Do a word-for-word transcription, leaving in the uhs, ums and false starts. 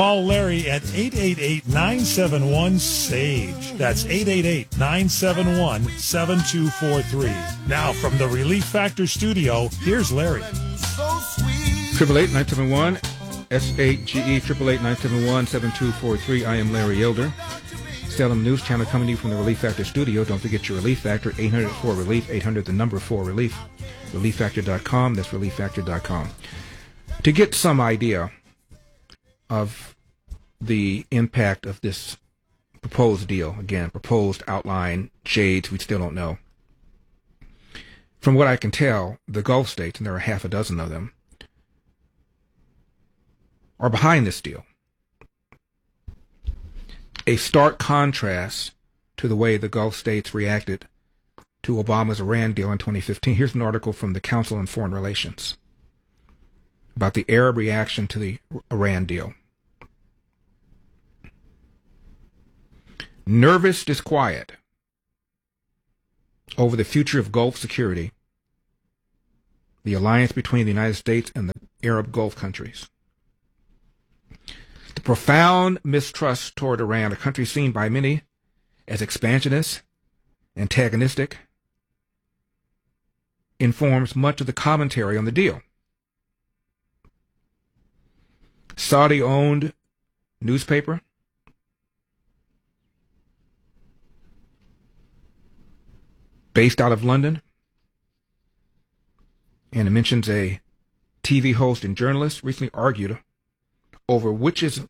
Call Larry at eight eight eight, nine seven one, S A G E. That's eight eight eight, nine seven one, seven two four three. Now from the Relief Factor studio, here's Larry. Triple eight nine seven one S A G E triple eight nine seven one seven two four three. I am Larry Elder. Salem News Channel coming to you from the Relief Factor studio. Don't forget your Relief Factor, eight hundred four relief, eight hundred the number four relief, relief factor dot com. That's relief factor dot com. To get some idea of the impact of this proposed deal, again, proposed outline, shades, we still don't know. From what I can tell, the Gulf states, and there are half a dozen of them, are behind this deal. A stark contrast to the way the Gulf states reacted to Obama's Iran deal in twenty fifteen. Here's an article from the Council on Foreign Relations about the Arab reaction to the Iran deal. Nervous disquiet over the future of Gulf security, the alliance between the United States and the Arab Gulf countries. The profound mistrust toward Iran, a country seen by many as expansionist, antagonistic, informs much of the commentary on the deal. Saudi-owned newspaper based out of London, and it mentions a T V host and journalist recently argued over which is